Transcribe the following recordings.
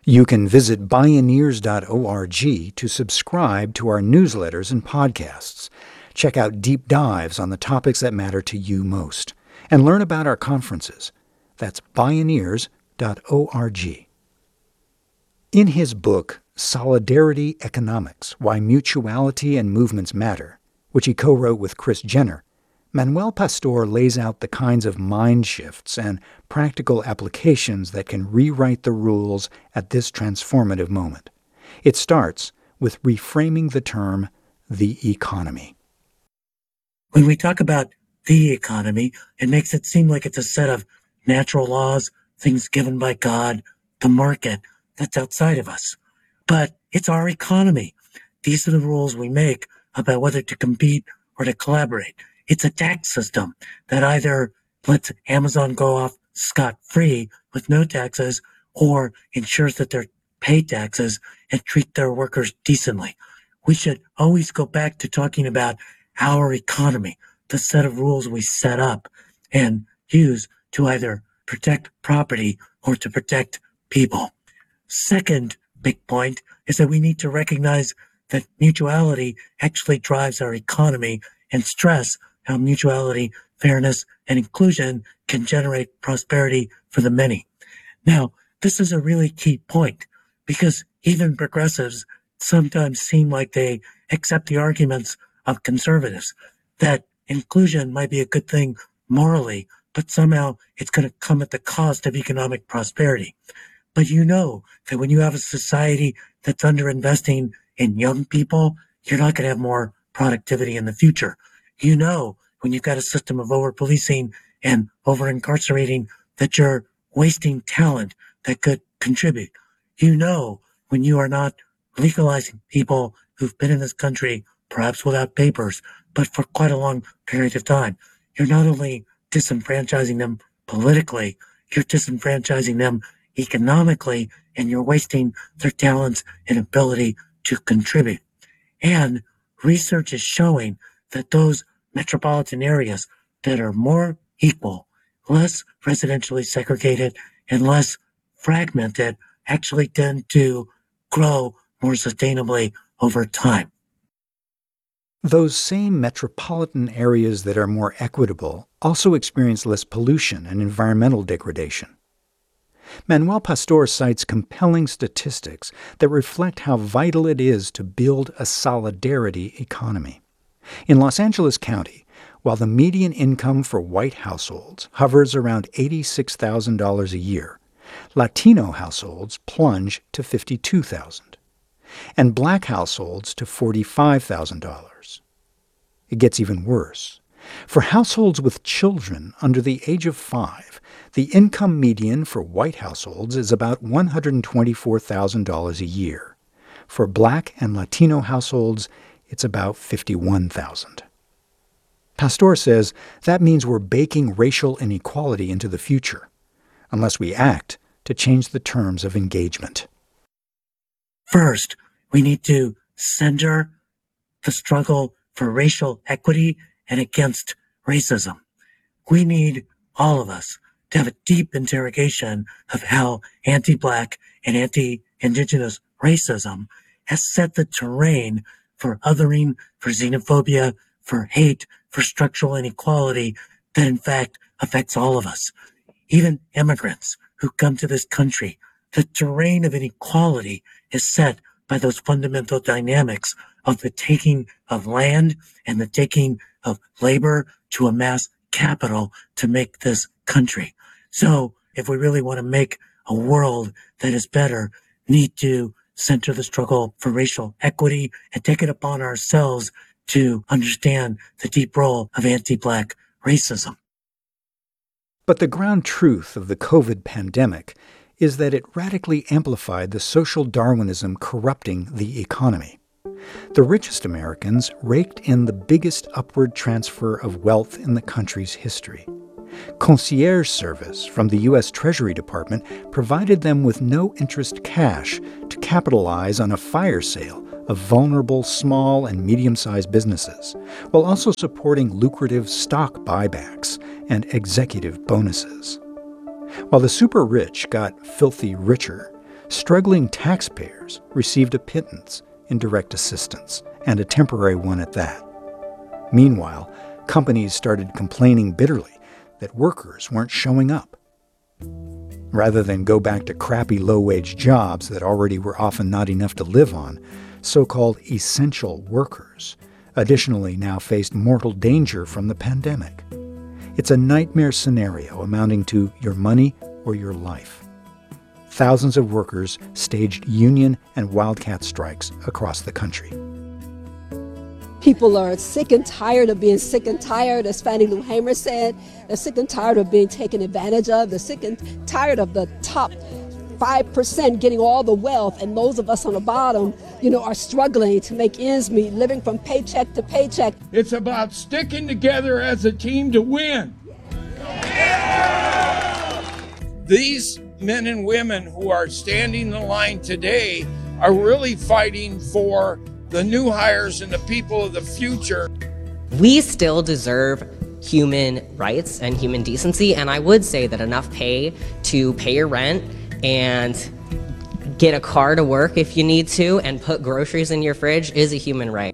You can visit Bioneers.org to subscribe to our newsletters and podcasts. Check out deep dives on the topics that matter to you most, and learn about our conferences. That's Bioneers.org. In his book, Solidarity Economics: Why Mutuality and Movements Matter, which he co-wrote with Chris Jenner, Manuel Pastor lays out the kinds of mind shifts and practical applications that can rewrite the rules at this transformative moment. It starts with reframing the term the economy. When we talk about the economy, it makes it seem like it's a set of natural laws, things given by God, the market, that's outside of us. But it's our economy. These are the rules we make about whether to compete or to collaborate. It's a tax system that either lets Amazon go off scot-free with no taxes or ensures that they pay taxes and treat their workers decently. We should always go back to talking about our economy, the set of rules we set up and use to either protect property or to protect people. Second big point is that we need to recognize that mutuality actually drives our economy and stress how mutuality, fairness, and inclusion can generate prosperity for the many. Now, this is a really key point because even progressives sometimes seem like they accept the arguments of conservatives that inclusion might be a good thing morally, but somehow it's going to come at the cost of economic prosperity. But you know that when you have a society that's underinvesting in young people, you're not going to have more productivity in the future. You know, when you've got a system of over-policing and over-incarcerating, that you're wasting talent that could contribute. You know, when you are not legalizing people who've been in this country, perhaps without papers, but for quite a long period of time, you're not only disenfranchising them politically, you're disenfranchising them economically, and you're wasting their talents and ability to contribute. And research is showing that those metropolitan areas that are more equal, less residentially segregated, and less fragmented actually tend to grow more sustainably over time. Those same metropolitan areas that are more equitable also experience less pollution and environmental degradation. Manuel Pastor cites compelling statistics that reflect how vital it is to build a solidarity economy. In Los Angeles County, while the median income for white households hovers around $86,000 a year, Latino households plunge to $52,000, and black households to $45,000. It gets even worse. For households with children under the age of 5, the income median for white households is about $124,000 a year. For black and Latino households, it's about $51,000. Pastor says that means we're baking racial inequality into the future, unless we act to change the terms of engagement. First, we need to center the struggle for racial equity and against racism. We need, all of us, to have a deep interrogation of how anti-Black and anti-Indigenous racism has set the terrain for othering, for xenophobia, for hate, for structural inequality that in fact affects all of us. Even immigrants who come to this country, the terrain of inequality is set by those fundamental dynamics of the taking of land and the taking of labor to amass capital to make this country. So if we really want to make a world that is better, need to center the struggle for racial equity and take it upon ourselves to understand the deep role of anti-Black racism. But the ground truth of the COVID pandemic is that it radically amplified the social Darwinism corrupting the economy. The richest Americans raked in the biggest upward transfer of wealth in the country's history. Concierge service from the U.S. Treasury Department provided them with no-interest cash to capitalize on a fire sale of vulnerable small and medium-sized businesses, while also supporting lucrative stock buybacks and executive bonuses. While the super-rich got filthy richer, Struggling taxpayers received a pittance in direct assistance, and a temporary one at that. Meanwhile, companies started complaining bitterly that workers weren't showing up. Rather than go back to crappy low-wage jobs that already were often not enough to live on, so-called essential workers additionally now faced mortal danger from the pandemic. It's a nightmare scenario amounting to your money or your life. Thousands of workers staged union and wildcat strikes across the country. People are sick and tired of being sick and tired, as Fannie Lou Hamer said. They're sick and tired of being taken advantage of. They're sick and tired of the top 5% getting all the wealth, and those of us on the bottom, are struggling to make ends meet, living from paycheck to paycheck. It's about sticking together as a team to win. These men and women who are standing in line today are really fighting for the new hires and the people of the future. We still deserve human rights and human decency, and I would say that enough pay to pay your rent and get a car to work if you need to and put groceries in your fridge is a human right.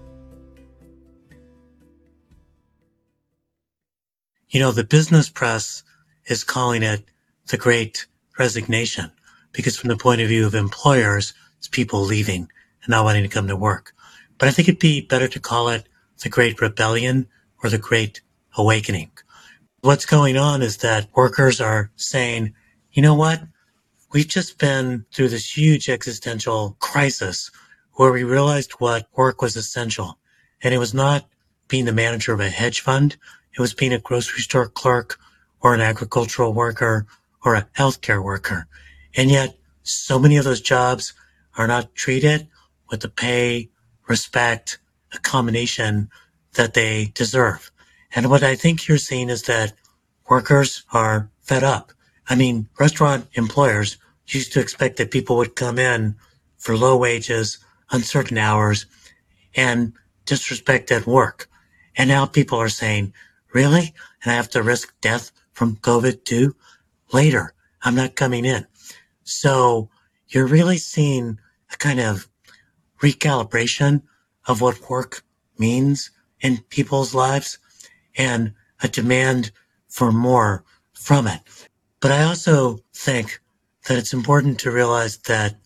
The business press is calling it the Great Resignation because from the point of view of employers, it's people leaving and not wanting to come to work. But I think it'd be better to call it the Great Rebellion or the Great Awakening. What's going on is that workers are saying, you know what? We've just been through this huge existential crisis where we realized what work was essential. And it was not being the manager of a hedge fund. It was being a grocery store clerk or an agricultural worker or a healthcare worker. And yet so many of those jobs are not treated with the pay, respect, accommodation that they deserve. And what I think you're seeing is that workers are fed up. Restaurant employers used to expect that people would come in for low wages, uncertain hours, and disrespect at work. And now people are saying, really? And I have to risk death from COVID too? Later, I'm not coming in. So you're really seeing a kind of recalibration of what work means in people's lives and a demand for more from it. But I also think that it's important to realize that,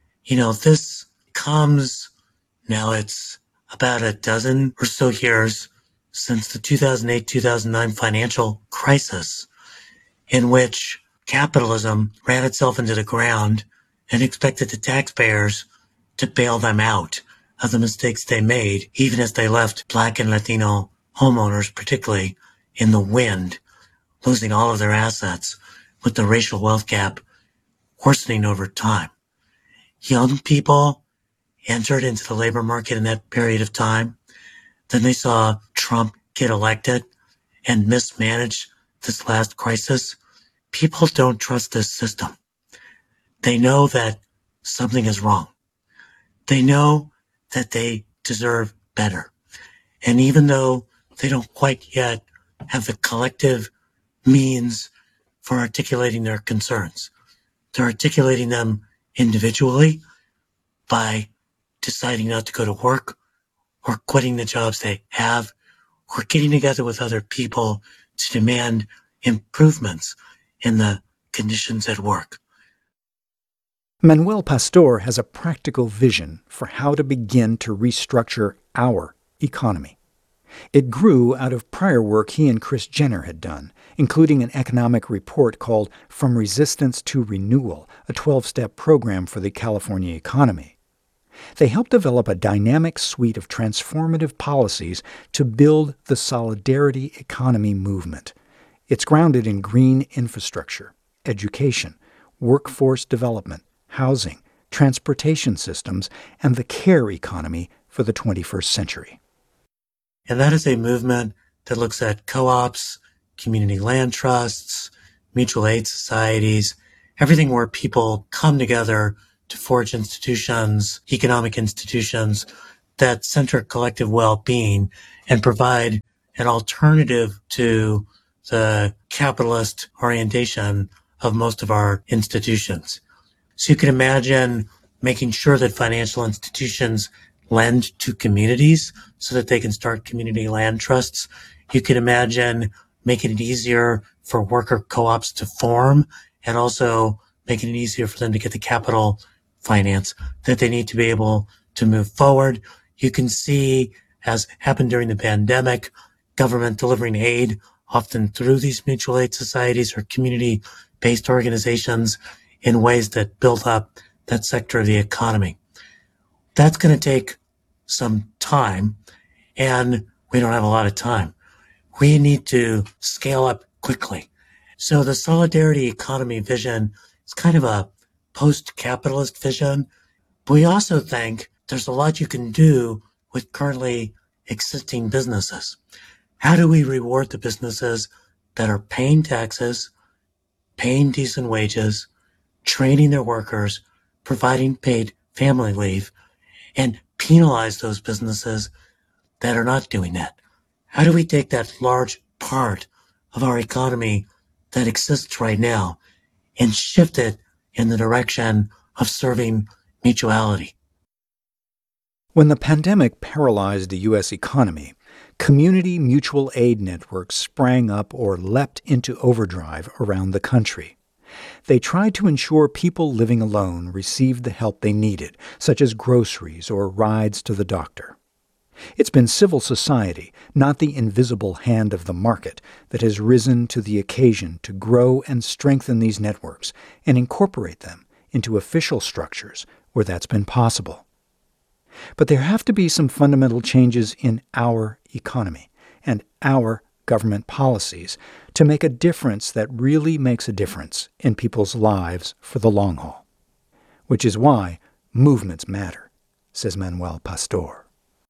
this comes now, it's about a dozen or so years since the 2008-2009 financial crisis in which capitalism ran itself into the ground and expected the taxpayers to bail them out of the mistakes they made, even as they left Black and Latino homeowners, particularly in the wind, losing all of their assets with the racial wealth gap worsening over time. Young people entered into the labor market in that period of time. Then they saw Trump get elected and mismanage this last crisis. People don't trust this system. They know that something is wrong. They know that they deserve better. And even though they don't quite yet have the collective means for articulating their concerns, they're articulating them individually by deciding not to go to work or quitting the jobs they have or getting together with other people to demand improvements in the conditions at work. Manuel Pastor has a practical vision for how to begin to restructure our economy. It grew out of prior work he and Kris Jenner had done, including an economic report called From Resistance to Renewal, a 12-step program for the California economy. They helped develop a dynamic suite of transformative policies to build the solidarity economy movement. It's grounded in green infrastructure, education, workforce development, housing, transportation systems, and the care economy for the 21st century. And that is a movement that looks at co-ops, community land trusts, mutual aid societies, everything where people come together to forge institutions, economic institutions that center collective well-being and provide an alternative to the capitalist orientation of most of our institutions. So you can imagine making sure that financial institutions lend to communities so that they can start community land trusts. You can imagine making it easier for worker co-ops to form and also making it easier for them to get the capital finance that they need to be able to move forward. You can see, as happened during the pandemic, government delivering aid often through these mutual aid societies or community-based organizations in ways that build up that sector of the economy. That's going to take some time, and we don't have a lot of time. We need to scale up quickly. So the solidarity economy vision is kind of a post-capitalist vision. But we also think there's a lot you can do with currently existing businesses. How do we reward the businesses that are paying taxes, paying decent wages, training their workers, providing paid family leave, and penalize those businesses that are not doing that? How do we take that large part of our economy that exists right now and shift it in the direction of serving mutuality? When the pandemic paralyzed the U.S. economy, community mutual aid networks sprang up or leapt into overdrive around the country. They tried to ensure people living alone received the help they needed, such as groceries or rides to the doctor. It's been civil society, not the invisible hand of the market, that has risen to the occasion to grow and strengthen these networks and incorporate them into official structures where that's been possible. But there have to be some fundamental changes in our economy and our government policies to make a difference that really makes a difference in people's lives for the long haul. Which is why movements matter, says Manuel Pastor.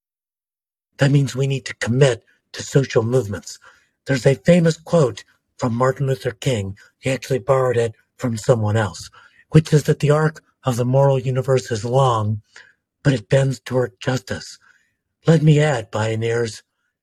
That means we need to commit to social movements. There's a famous quote from Martin Luther King. He actually borrowed it from someone else, which is that the arc of the moral universe is long, but it bends toward justice. Let me add, pioneers,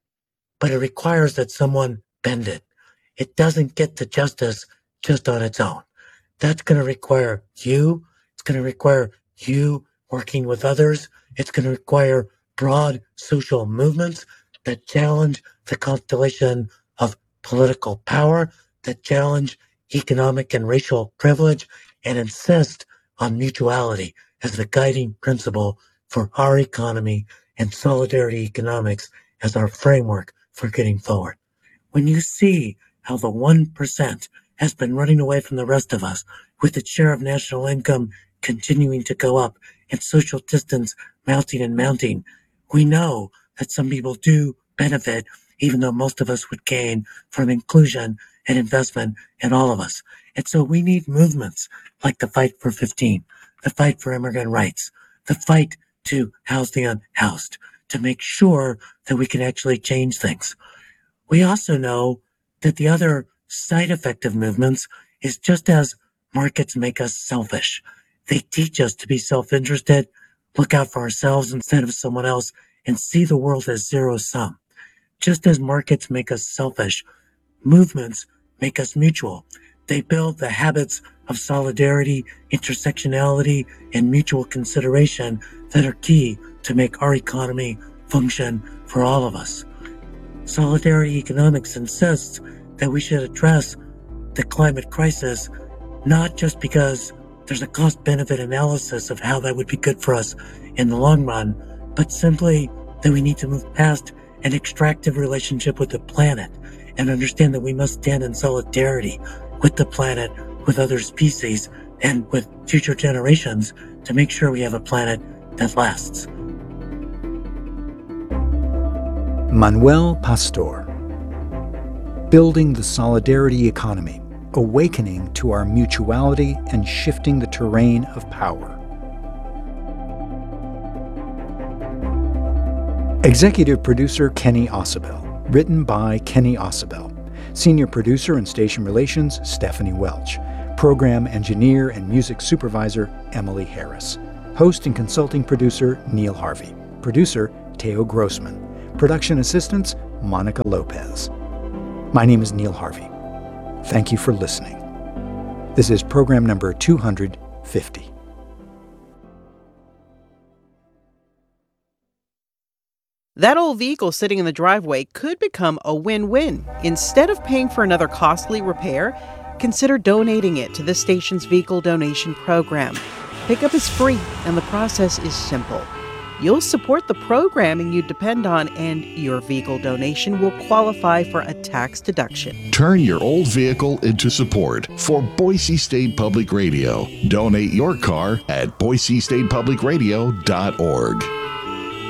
but it requires that someone bend it. It doesn't get to justice just on its own. That's going to require you. It's going to require you working with others. It's going to require broad social movements that challenge the constellation of political power, that challenge economic and racial privilege, and insist on mutuality as the guiding principle for our economy and solidarity economics as our framework for getting forward. When you see how the 1% has been running away from the rest of us, with its share of national income continuing to go up and social distance mounting and mounting, we know that some people do benefit, even though most of us would gain from inclusion and investment in all of us. And so we need movements like the Fight for 15, the Fight for Immigrant Rights, the fight to house the unhoused, to make sure that we can actually change things. We also know that the other side effect of movements is just as markets make us selfish. They teach us to be self-interested, look out for ourselves instead of someone else, and see the world as zero-sum. Just as markets make us selfish, movements make us mutual. They build the habits of solidarity, intersectionality, and mutual consideration that are key to make our economy function for all of us. Solidarity economics insists that we should address the climate crisis not just because there's a cost-benefit analysis of how that would be good for us in the long run, but simply that we need to move past an extractive relationship with the planet and understand that we must stand in solidarity with the planet, with other species, and with future generations to make sure we have a planet that lasts. Manuel Pastor. Building the solidarity economy, awakening to our mutuality and shifting the terrain of power. Executive producer Kenny Ausubel. Written by Kenny Ausubel. Senior producer and station relations Stephanie Welch. Program engineer and music supervisor Emily Harris. Host and consulting producer Neil Harvey. Producer Teo Grossman. Production assistants Monica Lopez. My name is Neil Harvey. Thank you for listening. This is program number 288. 50. That old vehicle sitting in the driveway could become a win-win. Instead of paying for another costly repair, consider donating it to the station's vehicle donation program. Pickup is free and the process is simple. You'll support the programming you depend on, and your vehicle donation will qualify for a tax deduction. Turn your old vehicle into support for Boise State Public Radio. Donate your car at boisestatepublicradio.org.